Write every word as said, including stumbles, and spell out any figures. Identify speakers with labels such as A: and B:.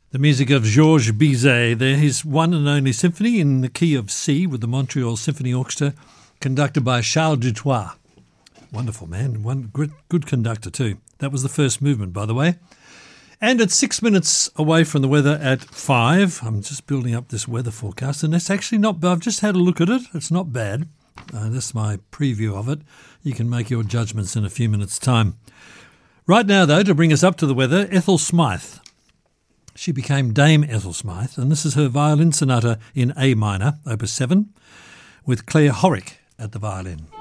A: The music of Georges Bizet there, his one and only symphony in the key of C with the Montreal Symphony Orchestra, conducted by Charles Dutoit. Wonderful man, one good, good conductor too. That was the first movement, by the way. And it's six minutes away from the weather at five. I'm just building up this weather forecast, and it's actually not bad. I've just had a look at it. It's not bad. Uh, that's my preview of it. You can make your judgments in a few minutes' time. Right now, though, to bring us up to the weather, Ethel Smythe. She became Dame Ethel Smythe, and this is her violin sonata in A minor, opus seven, with Claire Horrick at the violin.